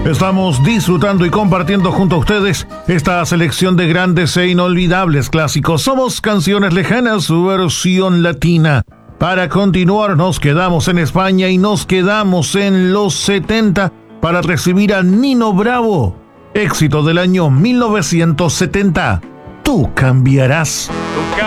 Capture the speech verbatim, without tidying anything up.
Estamos disfrutando y compartiendo junto a ustedes esta selección de grandes e inolvidables clásicos. Somos Canciones Lejanas, su versión latina. Para continuar, nos quedamos en España y nos quedamos en los setenta para recibir a Nino Bravo. Éxito del año mil novecientos setenta. Tú cambiarás.